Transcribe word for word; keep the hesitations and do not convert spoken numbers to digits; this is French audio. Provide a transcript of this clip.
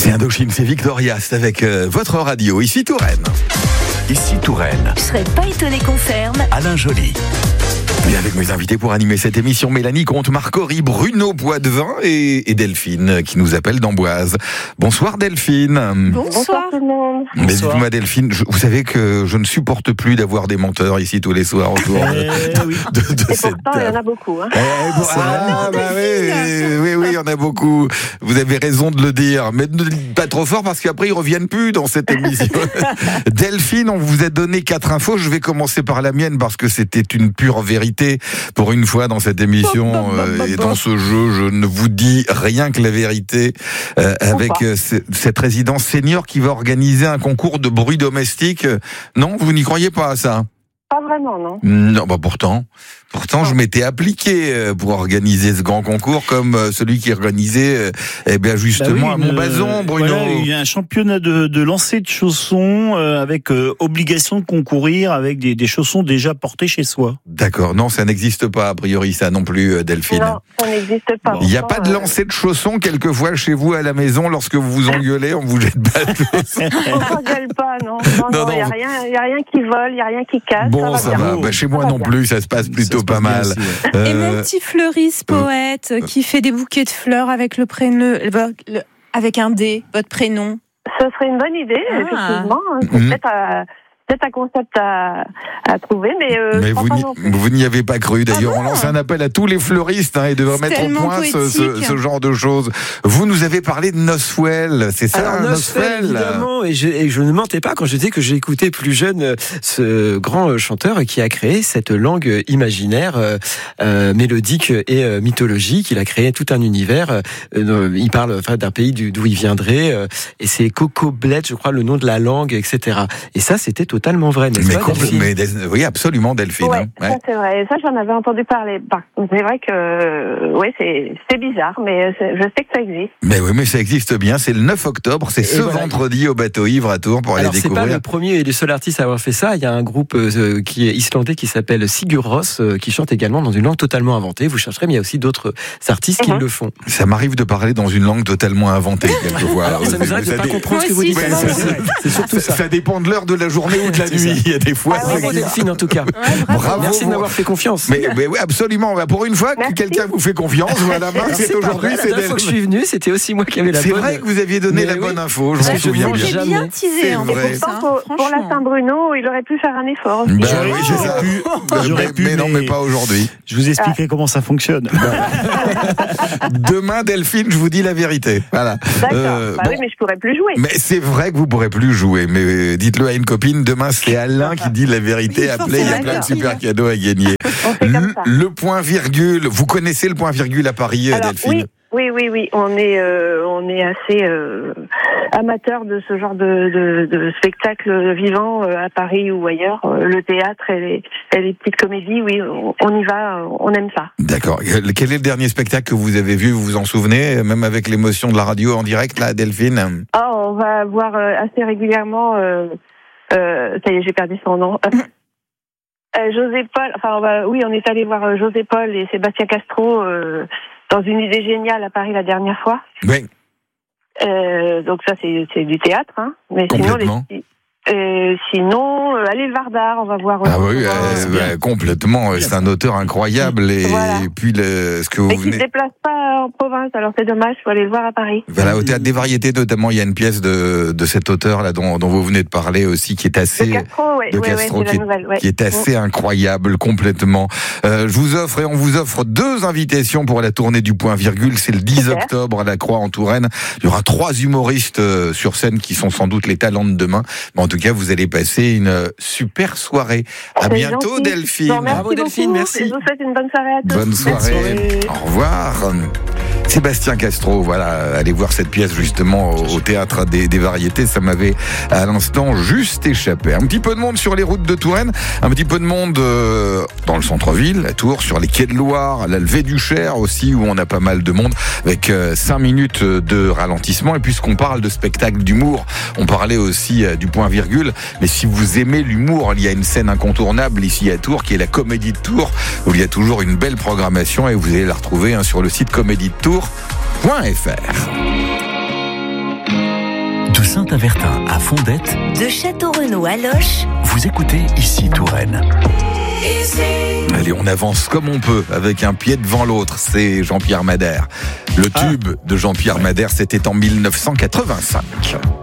C'est Indochine, c'est Victoria, c'est avec euh, votre radio, ici Touraine. Ici Touraine. Je serais pas étonné qu'on ferme. Alain Joly. Et avec mes invités pour animer cette émission, Mélanie Comte, Marc-Henri, Bruno Poitvin et, et Delphine qui nous appelle d'Amboise. Bonsoir Delphine. Bonsoir tout le monde. Mais dites-moi Delphine, je, vous savez que je ne supporte plus d'avoir des menteurs ici tous les soirs autour de, oui. de, de Et cette pourtant, il y en a beaucoup. Hein. Eh, bon, ah, bah oui, oui, oui, il y en a beaucoup. Vous avez raison de le dire, mais ne le dites pas trop fort parce qu'après ils reviennent plus dans cette émission. Delphine, on vous a donné quatre infos. Je vais commencer par la mienne parce que c'était une pure vérité. Pour une fois dans cette émission euh, et dans ce jeu, je ne vous dis rien que la vérité. Euh, avec euh, c- cette résidence senior qui va organiser un concours de bruit domestique. Non, vous n'y croyez pas à ça? Pas vraiment, non. Non, bah pourtant. Pourtant, je m'étais appliqué pour organiser ce grand concours comme celui qui organisait, eh bien justement, bah oui, à Montbazon, Bruno. Voilà, il y a un championnat de, de lancer de chaussons euh, avec euh, obligation de concourir avec des, des chaussons déjà portés chez soi. D'accord. Non, ça n'existe pas, a priori, ça non plus, Delphine. Non, ça n'existe pas. Il n'y a pas de lancer de chaussons quelquefois chez vous à la maison lorsque vous vous engueulez, on vous jette pas de chaussons. On s'engueule pas, non. Non, non, il n'y a rien, il y a rien qui vole, il n'y a rien qui casse. Bon, ça ça va. va. Bien. Bah, chez moi Ça va non bien. plus, ça se passe plutôt Ça se pas passe mal. bien aussi, ouais. Euh, Et mon petit fleuriste poète euh, qui fait des bouquets de fleurs avec le prénom, le- le- avec un D, votre prénom. Ce serait une bonne idée, Ah. effectivement. C'est Mhm. peut-être, euh, peut-être un concept à, à trouver, mais, euh, Mais je crois vous pas n'y, non plus. vous n'y avez pas cru. D'ailleurs, Ah on bon lance un appel à tous les fleuristes hein, et devrait C'est mettre au tellement point ce, ce, poétique. ce genre de choses. Vous nous avez parlé de Noswell, c'est ça, Alors Noswell, évidemment, et je, et je ne mentais pas quand je disais que j'ai écouté plus jeune euh, ce grand euh, chanteur qui a créé cette langue imaginaire, euh, euh, mélodique et euh, mythologique. Il a créé tout un univers. Euh, il parle enfin d'un pays du, d'où il viendrait, euh, et c'est Coco Bled, je crois, le nom de la langue, et cetera. Et ça, c'était totalement vrai, n'est-ce Mais, pas, compl- Delphine ? mais des- oui, absolument, Delphine. Ouais, hein. Ouais. ça c'est vrai. Ça, j'en avais entendu parler. Bah, c'est vrai que, euh, ouais, c'est, c'est bizarre, mais c'est- je sais que ça existe. Mais oui, mais ça existe bien. C'est le neuf octobre, c'est Et ce voilà. vendredi au Bateau Ivre à Tours pour Alors, aller c'est pas découvrir. le premier et le seul artiste à avoir fait ça. Il y a un groupe euh, qui est islandais qui s'appelle Sigur Rós, euh, qui chante également dans une langue totalement inventée. Vous chercherez, mais il y a aussi d'autres artistes qui Mhm. le font. Ça m'arrive de parler dans une langue totalement inventée quelquefois. Alors, ça nous arrive de Ça pas dé- comprendre ce que vous Moi dites. aussi, Ouais, ça ça- va. C'est surtout ça, ça. ça dépend de l'heure de la journée ou de la C'est nuit. ça. Il y a des fois. Ah ça oui, Bravo existe. Delphine, en tout cas. Bravo. Merci de m'avoir fait confiance. Mais, mais oui, absolument. Bah, Pour une fois que Merci. quelqu'un vous fait confiance, voilà, Marc, c'est pas aujourd'hui, vrai, la c'est dernière fois que je suis venu, c'était aussi moi qui avais la C'est bonne. vrai que vous aviez donné Mais la oui. bonne info, je Parce m'en que je souviens mange bien. J'ai jamais. bien teasé C'est en vrai. plus. Pourtant, hein, pour, pour la franchement. Saint-Bruno, il aurait pu faire un effort aussi. Bah J'aurais- oui, c'est j'aurais ça. pu, Bah, j'aurais mais, pu, mais non, mais- mais pas aujourd'hui. Je vous expliquerai comment ça fonctionne. Demain, Delphine, je vous dis la vérité. Voilà. D'accord. Euh, bah bon. oui, mais je pourrais plus jouer. Mais c'est vrai que vous pourrez plus jouer. Mais euh, dites-le à une copine. Demain, c'est Alain qui dit la vérité. Oui, Appelez, il y a forcément. plein de super cadeaux à gagner. On fait comme ça. Le, le point virgule. Vous connaissez le point virgule à Paris, Alors, Delphine? oui, oui, oui, oui. On est, euh, on est assez euh, amateur de ce genre de, de, de spectacle vivant euh, à Paris ou ailleurs. Euh, Le théâtre et les, et les petites comédies, oui, on, on y va, euh, on aime ça. D'accord. Quel est le dernier spectacle que vous avez vu? Vous vous en souvenez? Même avec l'émotion de la radio en direct, là, Delphine? Ah, on va voir euh, assez régulièrement. Euh, euh, ça y est, j'ai perdu son nom. Euh, José Paul. Enfin, on va, oui, on est allé voir euh, José Paul et Sébastien Castro euh, dans une idée géniale à Paris la dernière fois. Oui. Euh, donc ça, c'est, c'est du théâtre, hein. Mais Complètement. sinon, les, euh, sinon, euh, allez le Vardar, on va voir. Ah oui, euh, euh, c'est bien. bah, complètement. C'est un auteur incroyable. Et, Voilà. et puis, le, ce que vous mais qui ne venez... se déplace pas en province, alors c'est dommage, faut aller le voir à Paris. Voilà, au Théâtre des Variétés, notamment, il y a une pièce de, de cet auteur là dont, dont vous venez de parler aussi, qui est De assez... Castro, ouais, de ouais, Castro, ouais, c'est qui la est- nouvelle, ouais. qui est assez incroyable, complètement. Euh, je vous offre et on vous offre deux invitations pour la tournée du Point Virgule. C'est le dix Super. octobre à la Croix en Touraine. Il y aura trois humoristes euh, sur scène qui sont sans doute les talents de demain. Mais en tout cas, vous allez passer une euh, super soirée. À C'est bientôt, gentil. Delphine. Bon, merci Bravo, Delphine, beaucoup. merci. Je vous souhaite une bonne soirée à tous. Bonne soirée. Au revoir. Sébastien Castro, voilà, allez voir cette pièce justement au, au Théâtre des, des Variétés, ça m'avait à l'instant juste échappé. Un petit peu de monde sur les routes de Touraine, un petit peu de monde euh, dans le centre-ville, à Tours, sur les quais de Loire, à la Levée du Cher aussi, où on a pas mal de monde, avec euh, cinq minutes de ralentissement. Et puisqu'on parle de spectacle d'humour, on parlait aussi euh, du Point Virgule, mais si vous aimez l'humour, il y a une scène incontournable ici à Tours, qui est la Comédie de Tours, où il y a toujours une belle programmation, et vous allez la retrouver hein, sur le site comédie de tours point f r. Saint-Avertin à Fondette, De Château-Renaud à Loches, vous écoutez Ici Touraine. Allez, on avance comme on peut, avec un pied devant l'autre. C'est Jean-Pierre Madère. Le Ah. tube de Jean-Pierre Madère, c'était en mille neuf cent quatre-vingt-cinq.